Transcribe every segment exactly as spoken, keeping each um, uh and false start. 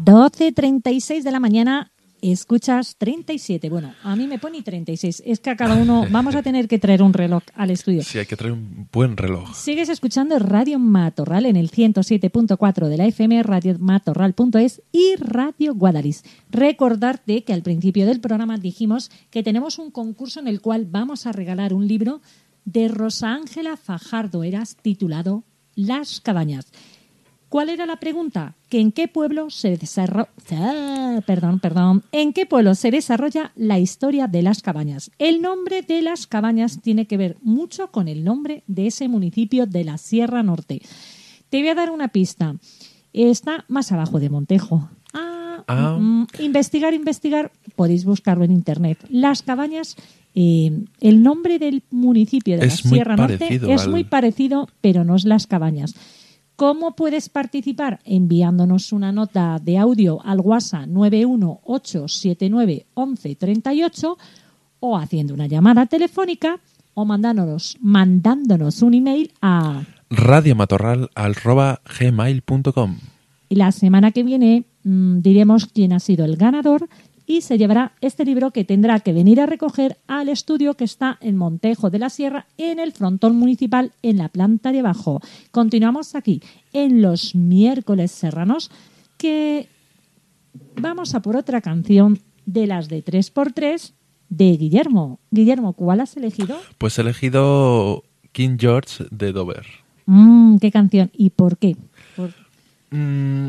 doce treinta y seis de la mañana, escuchas treinta y siete. Bueno, a mí me pone treinta y seis. Es que a cada uno vamos a tener que traer un reloj al estudio. Sí, hay que traer un buen reloj. Sigues escuchando Radio Matorral en el ciento siete punto cuatro de la F M, radio matorral punto es y Radio Guadalix. Recordarte que al principio del programa dijimos que tenemos un concurso en el cual vamos a regalar un libro de Rosa Ángela Fajardo Eras titulado Las Cabañas. ¿Cuál era la pregunta? ¿Que en qué pueblo se desarrolla, ah, perdón, perdón, en qué pueblo se desarrolla la historia de Las Cabañas? El nombre de Las Cabañas tiene que ver mucho con el nombre de ese municipio de la Sierra Norte. Te voy a dar una pista. Está más abajo de Montejo. Ah, Ah. mm, investigar, investigar. Podéis buscarlo en internet. Las Cabañas, eh, el nombre del municipio de Es la muy Sierra Norte parecido es al- muy parecido, pero no es Las Cabañas. ¿Cómo puedes participar? Enviándonos una nota de audio al WhatsApp nueve uno ocho siete nueve once treinta y ocho o haciendo una llamada telefónica o mandándonos, mandándonos un email a... radiomatorral arroba gmail punto com. Y la semana que viene mmm, diremos quién ha sido el ganador y se llevará este libro que tendrá que venir a recoger al estudio que está en Montejo de la Sierra, en el frontón municipal, en la planta de abajo. Continuamos aquí, en los miércoles serranos, que vamos a por otra canción de las de tres por tres de Guillermo. Guillermo, ¿cuál has elegido? Pues he elegido King George de Dover. Mm, ¿qué canción? ¿Y por qué? Por... Mm,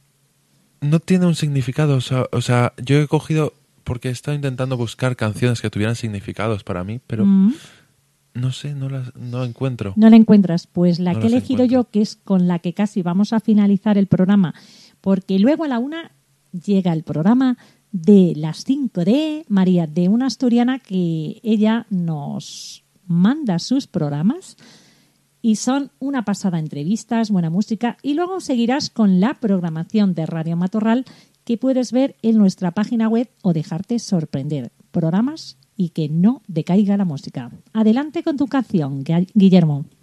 no tiene un significado. O sea, o sea, yo he cogido... Porque he estado intentando buscar canciones que tuvieran significados para mí, pero Mm. no sé, no las no encuentro. No la encuentras. Pues la No que he las elegido encuentro. yo, que es con la que casi vamos a finalizar el programa, porque luego a la una llega el programa de las cinco de María, de una asturiana que ella nos manda sus programas y son una pasada entrevistas, buena música, y luego seguirás con la programación de Radio Matorral que puedes ver en nuestra página web o dejarte sorprender. Programas y que no decaiga la música. Adelante con tu canción, Guillermo.